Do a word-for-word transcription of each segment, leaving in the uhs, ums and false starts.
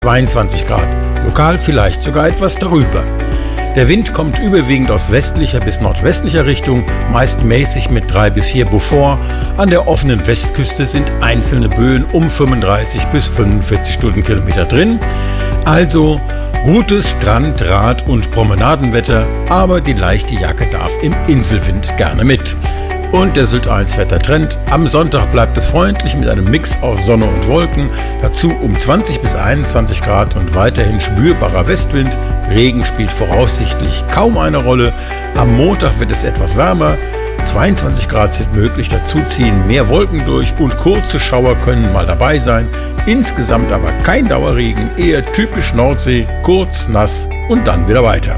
zweiundzwanzig Grad, lokal vielleicht sogar etwas darüber. Der Wind kommt überwiegend aus westlicher bis nordwestlicher Richtung, meist mäßig mit drei bis vier Beaufort. An der offenen Westküste sind einzelne Böen um fünfunddreißig bis fünfundvierzig Stundenkilometer drin. Also gutes Strand-, Rad- und Promenadenwetter, aber die leichte Jacke darf im Inselwind gerne mit. Und der Sylt eins Wettertrend. Am Sonntag bleibt es freundlich mit einem Mix aus Sonne und Wolken. Dazu um zwanzig bis einundzwanzig Grad und weiterhin spürbarer Westwind. Regen spielt voraussichtlich kaum eine Rolle. Am Montag wird es etwas wärmer. zweiundzwanzig Grad sind möglich, dazu ziehen mehr Wolken durch und kurze Schauer können mal dabei sein. Insgesamt aber kein Dauerregen, eher typisch Nordsee, kurz, nass und dann wieder weiter.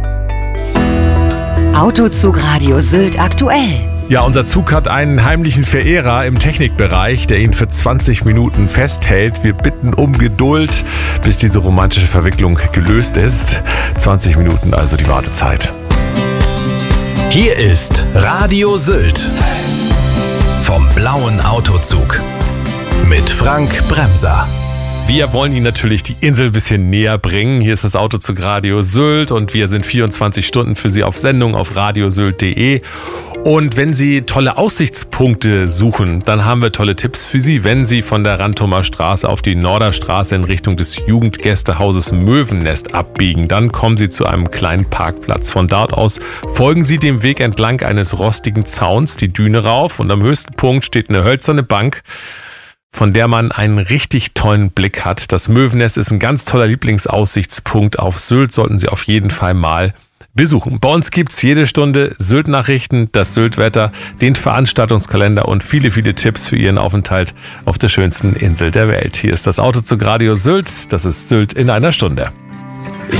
Autozug Radio Sylt aktuell. Ja, unser Zug hat einen heimlichen Verehrer im Technikbereich, der ihn für zwanzig Minuten festhält. Wir bitten um Geduld, bis diese romantische Verwicklung gelöst ist. zwanzig Minuten also die Wartezeit. Hier ist Radio Sylt vom blauen Autozug mit Frank Bremser. Wir wollen Ihnen natürlich die Insel ein bisschen näher bringen. Hier ist das Autozug Radio Sylt und wir sind vierundzwanzig Stunden für Sie auf Sendung auf radiosylt punkt de. Und wenn Sie tolle Aussichtspunkte suchen, dann haben wir tolle Tipps für Sie. Wenn Sie von der Rantumer Straße auf die Norderstraße in Richtung des Jugendgästehauses Möwennest abbiegen, dann kommen Sie zu einem kleinen Parkplatz. Von dort aus folgen Sie dem Weg entlang eines rostigen Zauns die Düne rauf und am höchsten Punkt steht eine hölzerne Bank, von der man einen richtig tollen Blick hat. Das Möwennest ist ein ganz toller Lieblingsaussichtspunkt auf Sylt, sollten Sie auf jeden Fall mal besuchen. Bei uns gibt's jede Stunde Sylt-Nachrichten, das Sylt-Wetter, den Veranstaltungskalender und viele, viele Tipps für Ihren Aufenthalt auf der schönsten Insel der Welt. Hier ist das Autozug Radio Sylt, das ist Sylt in einer Stunde.